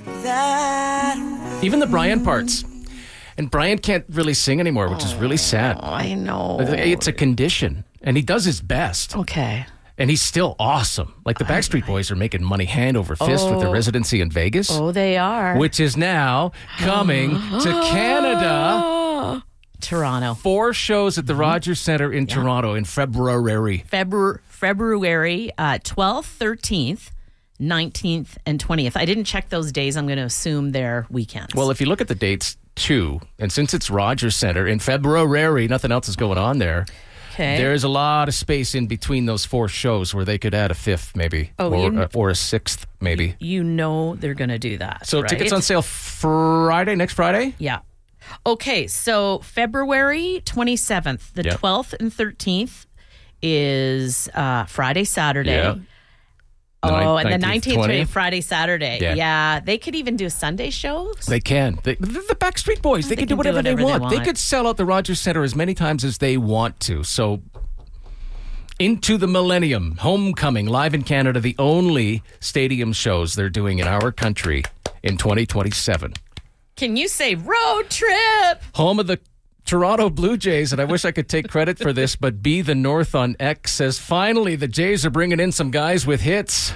Even the Brian parts. And Brian can't really sing anymore, which is really sad. I know. It's a condition, and he does his best. Okay. And he's still awesome. Like the Backstreet Boys are making money hand over fist with their residency in Vegas. Oh, they are. Which is now coming to Canada. Toronto. 4 shows at the Rogers Centre in Toronto in February. February 12th, 13th, 19th, and 20th. I didn't check those days. I'm going to assume they're weekends. Well, if you look at the dates, too, and since it's Rogers Centre in February, nothing else is going on there. Okay. There's a lot of space in between those 4 shows where they could add a 5th, maybe, or a 6th, maybe. You know they're going to do that. So right? tickets on sale next Friday? Yeah. Okay, so February 27th, the 12th and 13th is Friday, Saturday. Yeah. And the 19th, 20th? Friday, Saturday. Yeah. They could even do Sunday shows. They can. The Backstreet Boys, they can do whatever they want. They could sell out the Rogers Centre as many times as they want to. So, Into the Millennium, Homecoming, live in Canada, the only stadium shows they're doing in our country in 2027. Can you say road trip? Home of the Toronto Blue Jays, and I wish I could take credit for this, but Be the North on X says, finally, the Jays are bringing in some guys with hits.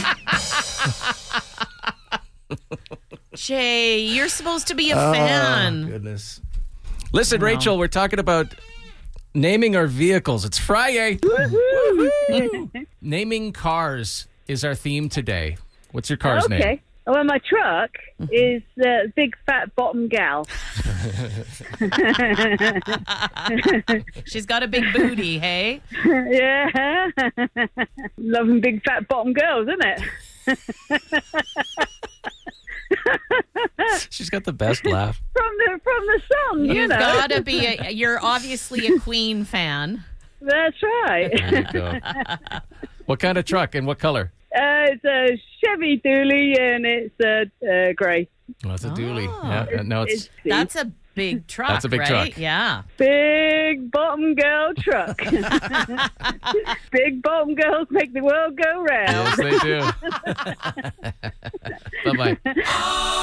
Jay, you're supposed to be a fan. Oh, goodness. Listen, Rachel, we're talking about naming our vehicles. It's Friday. Naming cars is our theme today. What's your car's name? Okay. Well, my truck is Big Fat Bottom Gal. She's got a big booty, hey? Yeah. Loving big fat bottom girls, isn't it? She's got the best laugh. From the song, You've got to be, you're obviously a Queen fan. That's right. There you go. What kind of truck and what color? It's a Chevy Dually and it's grey. Well, it's a dually. Yeah, no, That's a big truck. That's a big right? truck. Yeah. Big bottom girl truck. Big bottom girls make the world go round. Yes, they do. Bye-bye.